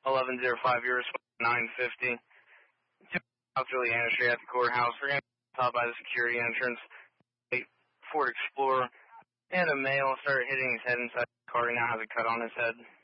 1105, you're 950. House Juliana Street at the courthouse. We're going to be stopped by the security entrance. A Ford Explorer and a male started hitting his head inside the car. He now has a cut on his head.